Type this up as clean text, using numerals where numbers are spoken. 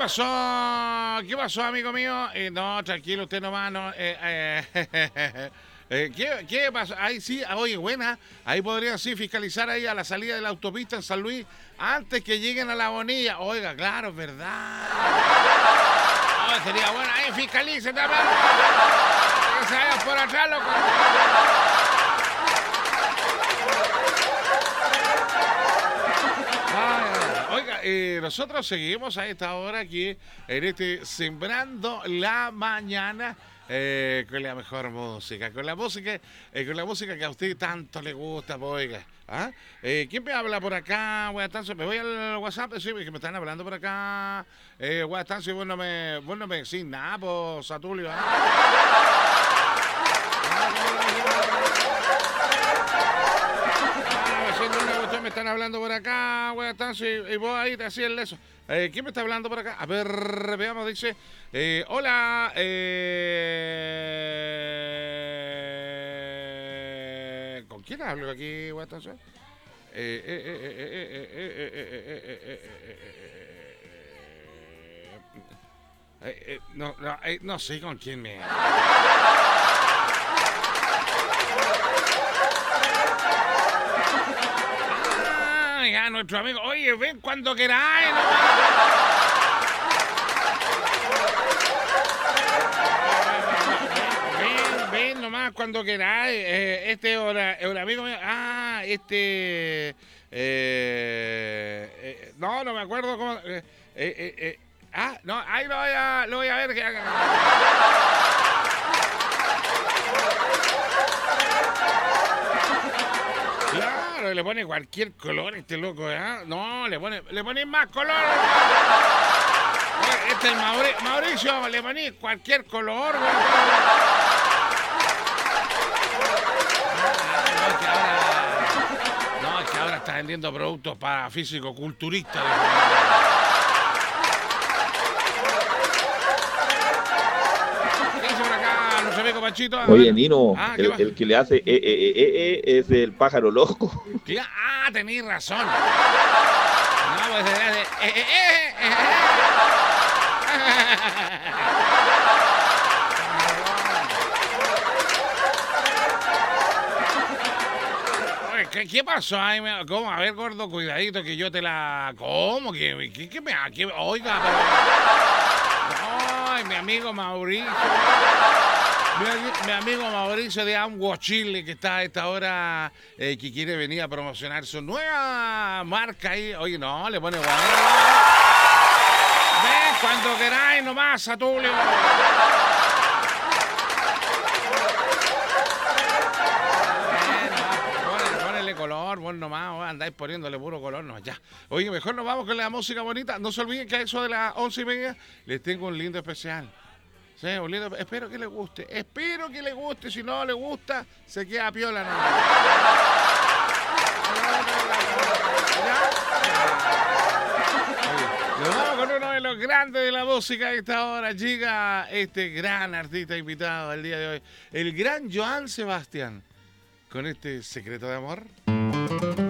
pasó? ¿Qué pasó, amigo mío? No, tranquilo, usted nomás, no. ¿Qué pasó? Ahí sí, oye, buena. Ahí podrían sí fiscalizar ahí a la salida de la autopista en San Luis antes que lleguen a La Bonilla. Oiga, claro, es verdad. Oh, sería bueno. Ahí fiscalicen también. Que se vayan por atrás, loco. Oiga, nosotros seguimos a esta hora aquí en este Sembrando la Mañana con la mejor música, con la música que a usted tanto le gusta, pues, oiga. ¿Ah? ¿Quién me habla por acá? Buenas tardes, me voy al WhatsApp, sí, que me están hablando por acá. Buenas tardes, vos no me decís nada, pues, Satulio. Me están hablando por acá, buenas tardes, y vos ahí te hacías el eso. ¿Quién me está hablando por acá? A ver, veamos, dice. Hola, ¿con quién hablo aquí, buenas tardes? No sé con quién me ya, nuestro amigo. Oye, ven cuando queráis, ven nomás cuando queráis. Este es un amigo mío. No me acuerdo cómo. No, ahí lo voy a ver. Claro, le pone cualquier color este loco, ¿eh? No, le pone más color. Este es el Mauricio, le pone cualquier color, güey. Es que ahora está vendiendo productos para físico-culturistas. Panchito, oye, Nino, el que le hace es el pájaro loco. Tenés razón. No, pues ¿Qué pasó? ¿Cómo? A ver, gordo, cuidadito que yo te la... ¿Cómo? ¿Qué me... Oiga, pero... Ay, mi amigo Mauricio... Mi amigo Mauricio de Amgo Chile, que está a esta hora, que quiere venir a promocionar su nueva marca ahí. Oye, no, le pone bueno. Ven cuando queráis nomás, Satulio. Ponele color, vos nomás, andáis poniéndole puro color, no, ya. Oye, mejor nos vamos con la música bonita. No se olviden que a eso de las 11:30 les tengo un lindo especial. Sí, espero que le guste. Si no le gusta, se queda piola. Nos vamos con uno de los grandes de la música a esta hora. Llega este gran artista invitado al día de hoy, el gran Joan Sebastián, con este secreto de amor.